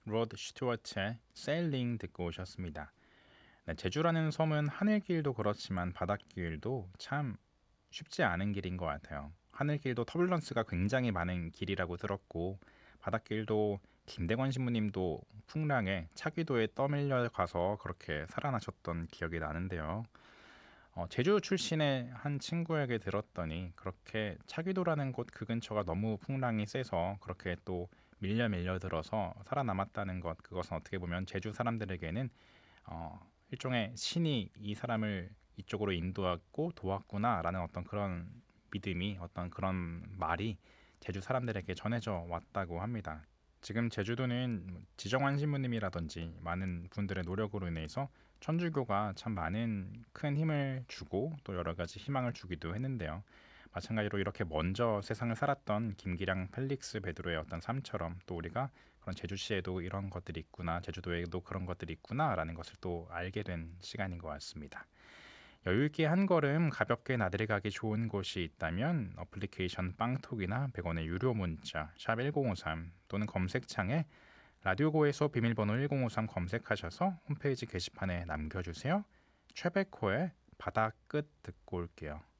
로드 슈튜어트의 세일링 듣고 오셨습니다. 네, 제주라는 섬은 하늘길도 그렇지만 바닷길도 참 쉽지 않은 길인 것 같아요. 하늘길도 터뷸런스가 굉장히 많은 길이라고 들었고 바닷길도 김대건 신부님도 풍랑에 차기도에 떠밀려 가서 그렇게 살아나셨던 기억이 나는데요. 제주 출신의 한 친구에게 들었더니 그렇게 차기도라는 곳 그 근처가 너무 풍랑이 세서 그렇게 또 밀려 들어서 살아남았다는 것, 그것은 어떻게 보면 제주 사람들에게는 일종의 신이 이 사람을 이쪽으로 인도했고 도왔구나라는 어떤 그런 믿음이, 어떤 그런 말이 제주 사람들에게 전해져 왔다고 합니다. 지금 제주도는 지정환 신부님이라든지 많은 분들의 노력으로 인해서 천주교가 참 많은 큰 힘을 주고 또 여러 가지 희망을 주기도 했는데요. 마찬가지로 이렇게 먼저 세상을 살았던 김기량, 펠릭스 베드로의 어떤 삶처럼 또 우리가 그런 제주시에도 이런 것들이 있구나, 제주도에도 그런 것들이 있구나라는 것을 또 알게 된 시간인 것 같습니다. 여유있게 한 걸음 가볍게 나들이 가기 좋은 곳이 있다면 어플리케이션 빵톡이나 100원의 유료 문자 샵 1053 또는 검색창에 라디오고에서 비밀번호 1053 검색하셔서 홈페이지 게시판에 남겨주세요. 최백호의 바다 끝 듣고 올게요.